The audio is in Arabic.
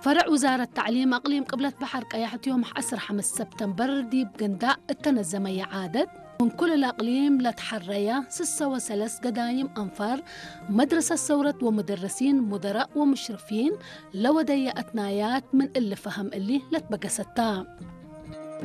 فرع وزارة التعليم أقليم قبلة بحر قياحت يوم 15 سبتمبر ديب قنداء التنزمية عادت من كل الأقليم لتحرية 6 قدايم أنفار مدرسة ثورة ومدرسين مدراء ومشرفين لودي أتنايات من اللي فهم اللي لتبقى 6